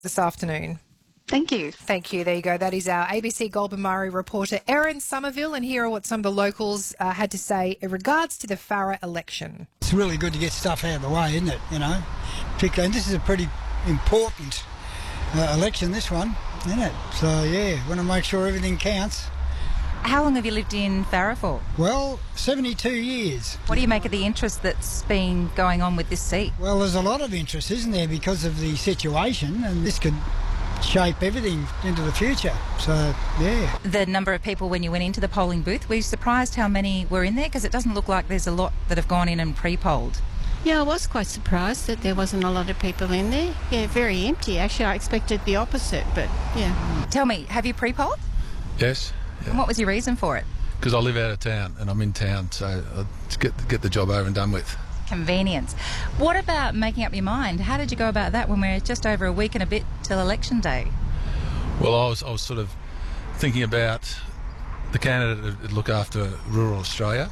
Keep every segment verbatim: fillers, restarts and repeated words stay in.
this afternoon. Thank you. Thank you. There you go. That is our A B C Goulburn-Murray reporter, Erin Somerville, and here are what some of the locals uh, had to say in regards to the Farrer election. It's really good to get stuff out of the way, isn't it? You know, particularly, and this is a pretty important uh, election, this one, isn't it? So, yeah, want to make sure everything counts. How long have you lived in Farrer for? Well, seventy-two years. What do you make of the interest that's been going on with this seat? Well, there's a lot of interest, isn't there, because of the situation, and this could shape everything into the future. So, yeah. The number of people when you went into the polling booth, were you surprised how many were in there? Because it doesn't look like there's a lot that have gone in and pre-polled. Yeah, I was quite surprised that there wasn't a lot of people in there. Yeah, very empty. Actually, I expected the opposite, but yeah. Tell me, have you pre-polled? Yes. Yeah. And what was your reason for it? Because I live out of town and I'm in town, so I to get get the job over and done with. Convenience. What about making up your mind? How did you go about that when we're just over a week and a bit till election day? Well, I was I was sort of thinking about the candidate that would look after rural Australia.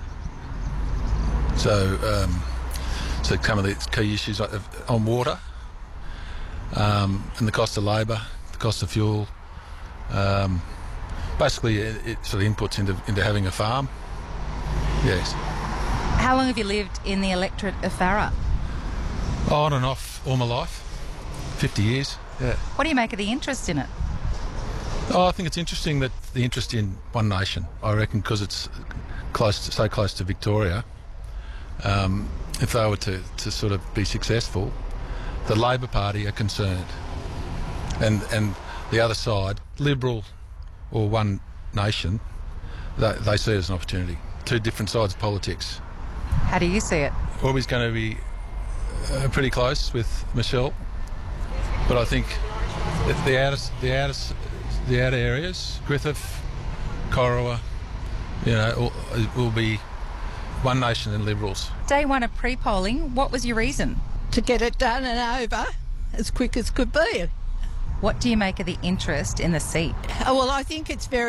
So, um, so some of the key issues like on water, um, and the cost of labour, the cost of fuel. Um, basically, it, it sort of inputs into into having a farm. Yes. How long have you lived in the electorate of Farrer? On and off all my life, fifty years. Yeah. What do you make of the interest in it? Oh, I think it's interesting that the interest in One Nation. I reckon because it's close, to, so close to Victoria. Um, if they were to, to sort of be successful, the Labor Party are concerned, and and the other side, Liberal or One Nation, they, they see it as an opportunity. Two different sides of politics. How do you see it? Orby's going to be uh, pretty close with Michelle, but I think that the outer, the outer, the outer areas, Griffith, Corowa, you know, will, will be One Nation and Liberals. Day one of pre-polling, what was your reason? To get it done and over as quick as could be. What do you make of the interest in the seat? Oh, well, I think it's very